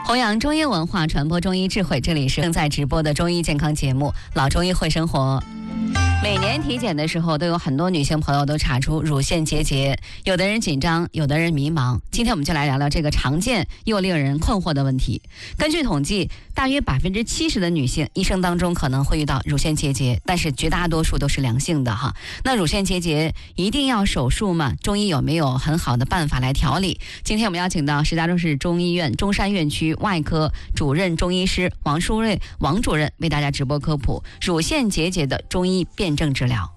弘扬中医文化，传播中医智慧，这里是正在直播的中医健康节目《老中医会生活》。每年体检的时候，都有很多女性朋友都查出乳腺结节，有的人紧张，有的人迷茫。今天我们就来聊聊这个常见又令人困惑的问题。根据统计，大约70%的女性一生当中可能会遇到乳腺结节，但是绝大多数都是良性的哈。那乳腺结节一定要手术吗？中医有没有很好的办法来调理？今天我们邀请到石家庄市中医院中山院区外科主任中医师王淑瑞王主任为大家直播科普乳腺结节的中医辩证治疗。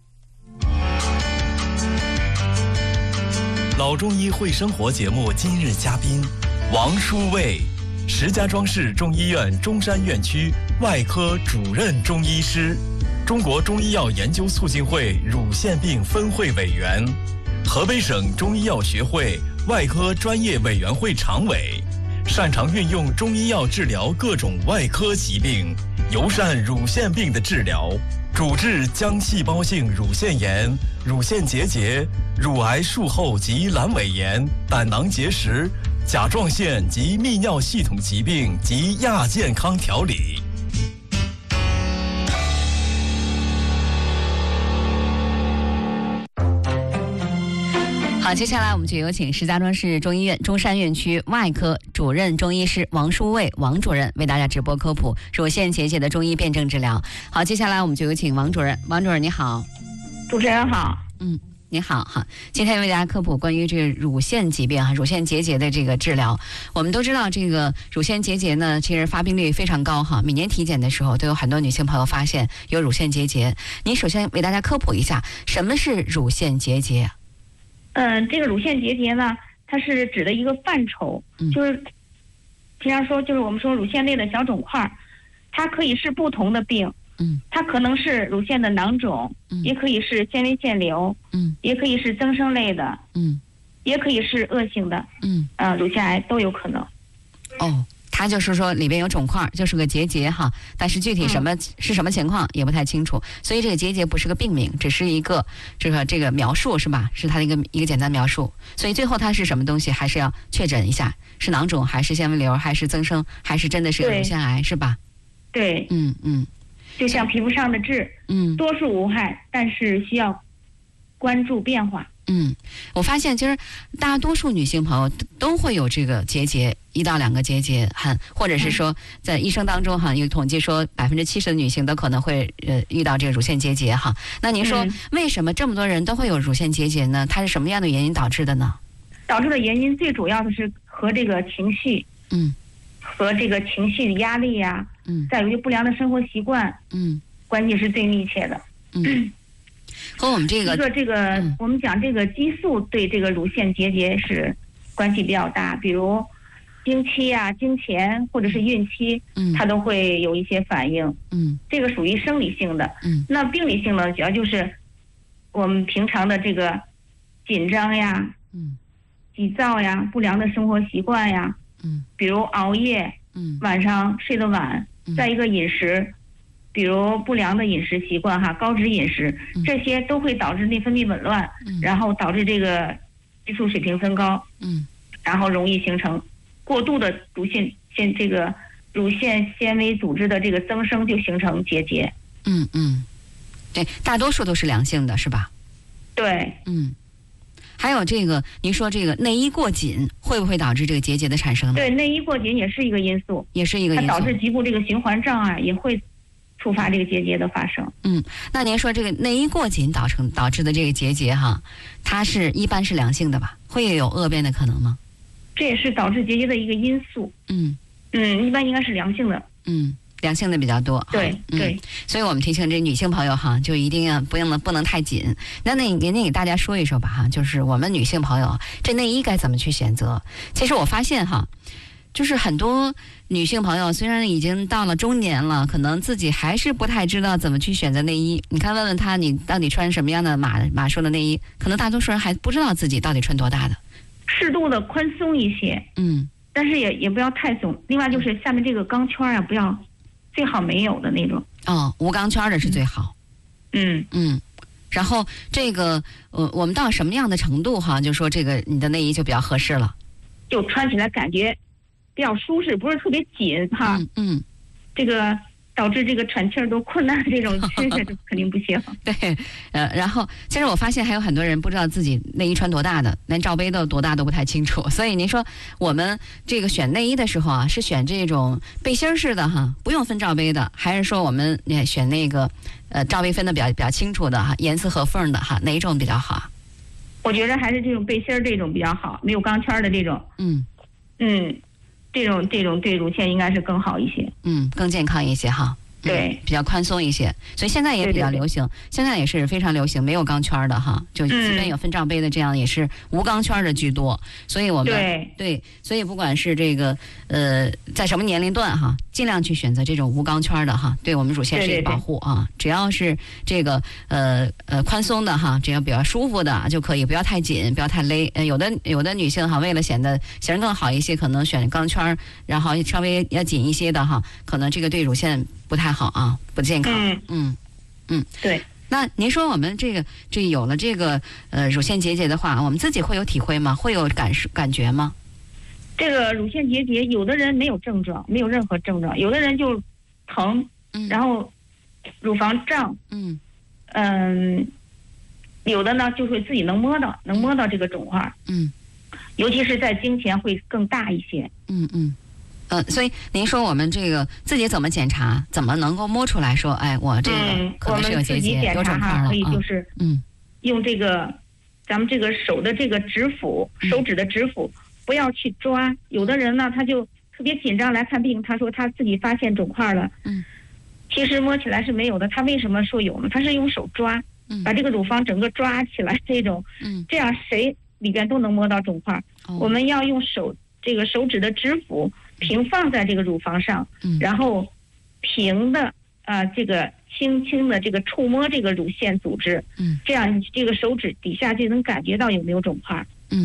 老中医会生活节目今日嘉宾王淑卫，石家庄市中医院中山院区外科主任中医师，中国中医药研究促进会乳腺病分会委员，河北省中医药学会外科专业委员会常委，擅长运用中医药治疗各种外科疾病，尤善乳腺病的治疗，主治浆细胞性乳腺炎、乳腺结节、乳癌术后及阑尾炎、胆囊结石、甲状腺及泌尿系统疾病及亚健康调理。 好，接下来我们就有请石家庄市中医院中山院区外科主任中医师王淑卫王主任为大家直播科普乳腺结节的中医辩证治疗。好，接下来我们就有请王主任。王主任你好。 主持人好。 你好哈，今天为大家科普关于这个乳腺疾病乳腺结节的这个治疗。我们都知道这个乳腺结节呢，其实发病率非常高哈，每年体检的时候都有很多女性朋友发现有乳腺结节。您首先为大家科普一下什么是乳腺结节？ 这个乳腺结节呢，它是指的一个范畴，就是平常说就是我们说乳腺类的小肿块，它可以是不同的病，它可能是乳腺的囊肿，也可以是纤维腺瘤，也可以是增生类的，也可以是恶性的，乳腺癌都有可能。它就是说里边有肿块，就是个结节哈，但是具体是什么情况也不太清楚，所以这个结节不是个病名，只是一个这个描述是吧？是它的一个简单描述，所以最后它是什么东西还是要确诊一下，是囊肿还是纤维瘤还是增生还是真的是乳腺癌是吧？对，就像皮肤上的痣，多数无害，但是需要关注变化。 我发现其实大多数女性朋友都会有这个结节，1到2个结节，或者是说在一生当中有统计说70%的女性都可能会遇到这个乳腺结节哈。那您说为什么这么多人都会有乳腺结节呢？它是什么样的原因导致的呢？ 导致的原因最主要的是和这个情绪，和这个情绪压力呀，再有一个不良的生活习惯，关系是最密切的。 和我们这个我们讲这个激素对这个乳腺结节是关系比较大，比如经期啊、经前或者是孕期，它都会有一些反应。这个属于生理性的。那病理性的主要就是我们平常的这个紧张呀、急躁呀、不良的生活习惯呀，比如熬夜，晚上睡得晚，再一个饮食。比如不良的饮食习惯高脂饮食，这些都会导致内分泌紊乱，然后导致这个激素水平增高，然后容易形成过度的乳腺纤维组织的这个增生，就形成结节。 对，大多数都是良性的是吧？ 对。 还有这个您说这个内衣过紧会不会导致这个结节的产生呢？对， 内衣过紧也是一个因素，它导致局部这个循环障碍，也会触发这个结节的发生。 那您说这个内衣过紧导致的这个结节它是一般是良性的吧？会有恶变的可能吗？ 这也是导致结节的一个因素。一般应该是良性的。 良性的比较多。 对。 所以我们提醒这女性朋友就一定要不能太紧。那您给大家说一说吧就是我们女性朋友这内衣该怎么去选择？其实我发现就是很多女性朋友虽然已经到了中年了，可能自己还是不太知道怎么去选择内衣。你看问问她你到底穿什么样的码数的内衣，可能大多数人还不知道自己到底穿多大的。 适度的宽松一些，但是也不要太松。另外就是下面这个钢圈不要，最好没有的那种。 无钢圈的是最好。然后这个我们到什么样的程度就说这个你的内衣就比较合适了？ 就穿起来感觉比较舒适，不是特别紧哈。这个导致这个喘气儿都困难，这种这肯定不行。 对，然后其实我发现还有很多人不知道自己内衣穿多大的，连罩杯都多大都不太清楚。所以您说我们这个选内衣的时候啊，是选这种背心式的哈，不用分罩杯的，还是说我们也选那个罩杯分的比较清楚的哈，严丝合缝的哈，哪一种比较好？ 我觉得还是这种背心儿这种比较好，没有钢圈的这种。这种对乳腺应该是更好一些， 更健康一些哈。 对， 比较宽松一些，所以现在也比较流行，现在也是非常流行没有钢圈的哈，就即便有分罩杯的，这样也是无钢圈的居多。所以我们对，所以不管是这个在什么年龄段哈，尽量去选择这种无钢圈的哈，对我们乳腺是一个保护啊。只要是这个宽松的哈，只要比较舒服的就可以，不要太紧，不要太勒。有的女性哈，为了显得形状更好一些，可能选钢圈，然后稍微要紧一些的哈，可能这个对乳腺不太好啊，不健康。 对。 那您说我们这有了这个乳腺结节的话，我们自己会有体会吗？会有感觉吗？ 这个乳腺结节，有的人没有症状，没有任何症状，有的人就疼，然后乳房胀，有的呢就会自己能摸到这个肿块，尤其是在经前会更大一些， 所以您说我们这个自己怎么检查，怎么能够摸出来说，哎，我这个可能是有结节，有肿块了， 可以就是用这个咱们这个手的这个指腹，手指的指腹，不要去抓。有的人呢，他就特别紧张来看病，他说他自己发现肿块了，其实摸起来是没有的。他为什么说有呢？他是用手抓，把这个乳房整个抓起来，这样谁里边都能摸到肿块。我们要用这个手指的指腹平放在这个乳房上，然后平的这个轻轻的这个触摸这个乳腺组织，这样这个手指底下就能感觉到有没有肿块。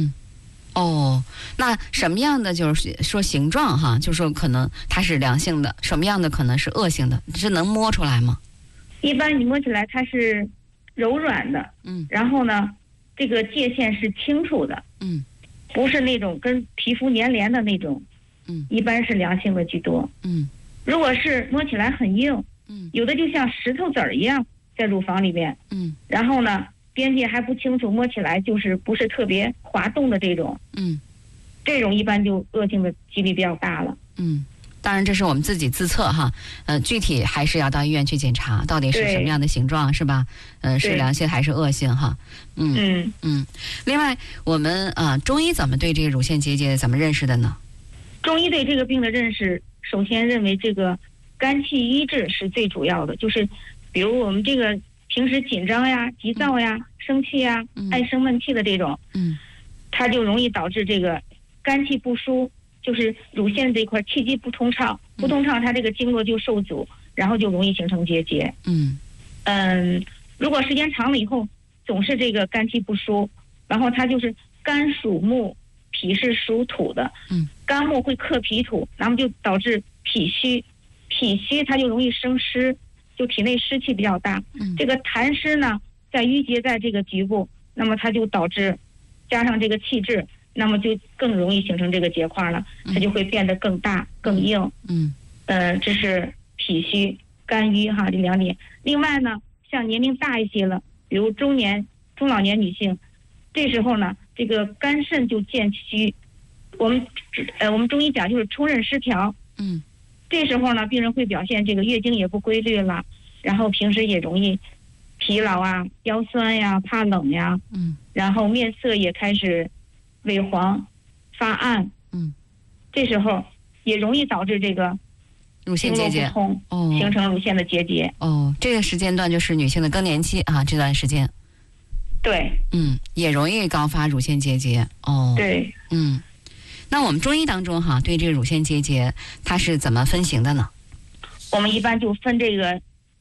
那什么样的就是说形状哈，就是说可能它是良性的，什么样的可能是恶性的，是能摸出来吗？ 一般你摸起来它是柔软的，然后呢，这个界限是清楚的，不是那种跟皮肤粘连的那种，一般是良性的居多。如果是摸起来很硬，有的就像石头子儿一样在乳房里面，然后呢边界还不清楚，摸起来就是不是特别滑动的这种，这种一般就恶性的几率比较大了。 当然这是我们自己自测哈，具体还是要到医院去检查，到底是什么样的形状是吧？是良性还是恶性哈？另外我们中医怎么对这个乳腺结节怎么认识的呢？ 中医对这个病的认识，首先认为这个肝气瘀滞是最主要的，就是比如我们这个平时紧张呀、急躁呀、生气呀、爱生闷气的这种，它就容易导致这个肝气不舒，就是乳腺这一块气机不通畅，它这个经络就受阻，然后就容易形成结节。如果时间长了以后，总是这个肝气不舒，然后它就是肝属木，脾是属土的，肝木会克脾土，那么就导致脾虚，脾虚它就容易生湿，就体内湿气比较大。这个痰湿呢，在淤结在这个局部，那么它就导致加上这个气滞，那么就更容易形成这个结块了，它就会变得更大更硬。这是脾虚肝郁哈，这两点。另外呢，像年龄大一些了，比如中老年女性，这时候呢，这个肝肾就渐虚，我们中医讲就是冲任失调。这时候呢，病人会表现这个月经也不规律了，然后平时也容易疲劳啊、腰酸呀、怕冷呀，然后面色也开始萎黄、发暗，这时候也容易导致这个乳腺结节形成乳腺的结节。 这个时间段就是女性的更年期啊，这段时间。 对， 也容易高发乳腺结节。 对， 那我们中医当中哈，对这个乳腺结节它是怎么分型的呢？ 我们一般就分这个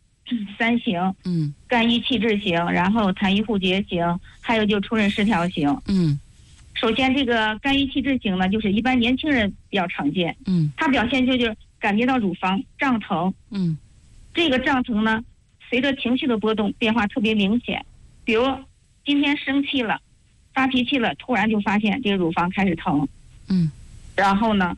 3型，肝郁气滞型，然后痰瘀互结型，还有就冲任失调型。首先这个肝郁气滞型呢，就是一般年轻人比较常见，它表现就是感觉到乳房胀疼，这个胀疼呢，随着情绪的波动变化特别明显，比如今天生气了、发脾气了，突然就发现这个乳房开始疼，然后呢，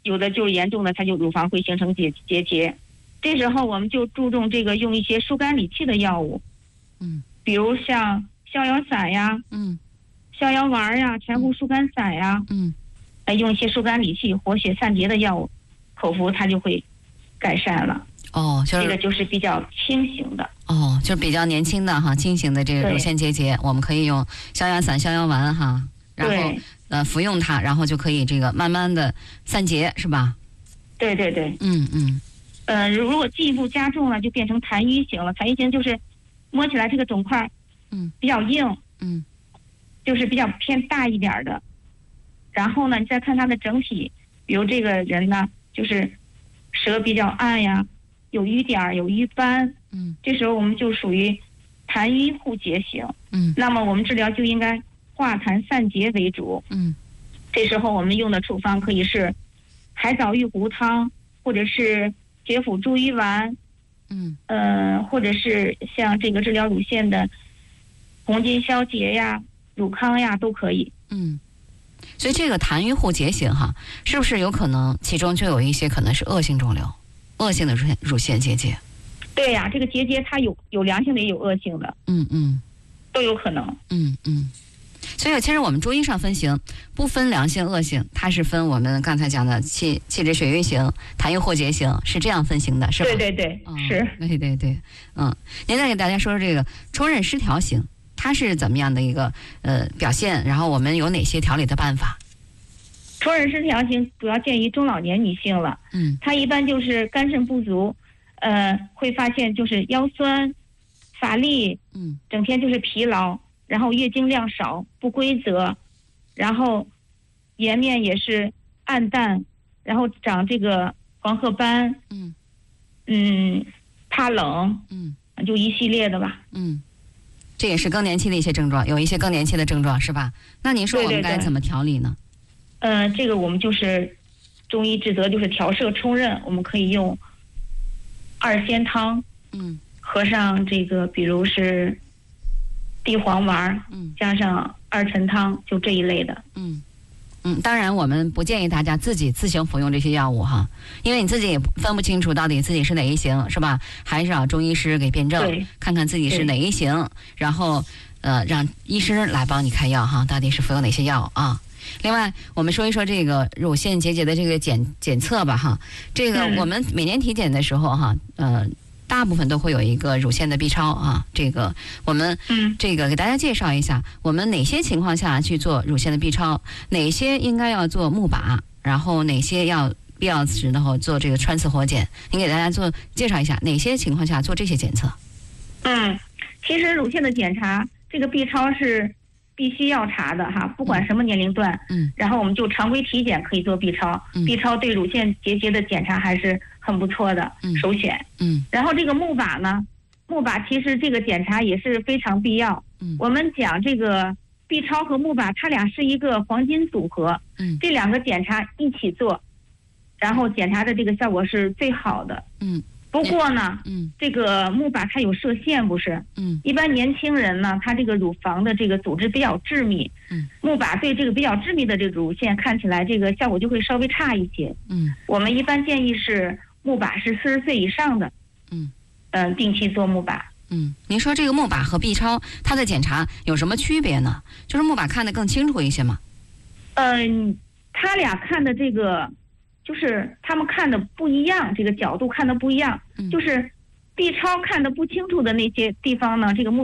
有的就是严重的，它就乳房会形成结节。这时候我们就注重这个用一些疏肝理气的药物，比如像逍遥散呀，逍遥丸呀，柴胡疏肝散呀，用一些疏肝理气、活血散结的药物，口服它就会改善了。 就是这个就是比较轻型的。 就是比较年轻的哈，轻型的这个乳腺结节，我们可以用逍遥散、逍遥丸哈，然后服用它，然后就可以这个慢慢的散结，是吧？ 对。如果进一步加重了，就变成痰瘀型了。痰瘀型就是摸起来这个肿块，比较硬，就是比较偏大一点的。然后呢，你再看它的整体，比如这个人呢，就是舌比较暗呀，有瘀点、有瘀斑，这时候我们就属于痰瘀互结型，那么我们治疗就应该化痰散结为主，这时候我们用的处方可以是海藻玉糊汤，或者是血府猪瘀丸，或者是像这个治疗乳腺的红筋消结呀、乳康呀都可以。 所以这个痰瘀互结型哈，是不是有可能其中就有一些可能是恶性肿瘤、恶性的乳腺结节？ 对呀，这个结节它有良性的也有恶性的，都有可能。 所以其实我们中医上分型不分良性恶性，它是分我们刚才讲的气滞血瘀型、痰瘀互结型，是这样分型的，是吧？ 对，是。 对。您再给大家说说这个冲任失调型，它是怎么样的一个表现？然后我们有哪些调理的办法？ 冲任失调型主要见于中老年女性了，它一般就是肝肾不足，会发现就是腰酸、乏力，整天就是疲劳，然后月经量少、不规则，然后颜面也是暗淡，然后长这个黄褐斑，怕冷，就一系列的吧。 这也是更年期的一些症状，有一些更年期的症状是吧？那您说我们该怎么调理呢？ 这个我们就是中医治则就是调摄冲任，我们可以用二仙汤，合上这个比如是地黄丸，加上二陈汤，就这一类的。 当然我们不建议大家自己自行服用这些药物哈，因为你自己也分不清楚到底自己是哪一型，是吧？还是让中医师给辩证，看看自己是哪一型，然后让医师来帮你开药哈，到底是服用哪些药啊？另外我们说一说这个乳腺结节的这个检测吧哈，这个我们每年体检的时候哈，大部分都会有一个乳腺的 B 超啊，这个我们这个给大家介绍一下，我们哪些情况下去做乳腺的 B 超，哪些应该要做钼靶，然后哪些要必要时然后做这个穿刺活检，您给大家介绍一下哪些情况下做这些检测。 其实乳腺的检查，这个 B 超是必须要查的哈，不管什么年龄段，然后我们就常规体检可以做 B 超，B 超对乳腺结节的检查还是很不错的，首选。然后这个钼靶呢，钼靶其实这个检查也是非常必要。我们讲这个 B 超和钼靶，它俩是一个黄金组合，这两个检查一起做，然后检查的这个效果是最好的。不过呢，这个钼靶它有射线，不是？一般年轻人呢，他这个乳房的这个组织比较致密，钼靶对这个比较致密的这个乳腺看起来这个效果就会稍微差一些。我们一般建议是钼靶是40岁以上的，定期做钼靶。 您说这个钼靶和 B 超它的检查有什么区别呢？就是钼靶看得更清楚一些吗？ 他俩看的这个。就是他们看的不一样，这个角度看的不一样，就是 B 超看的不清楚的那些地方呢，这个钼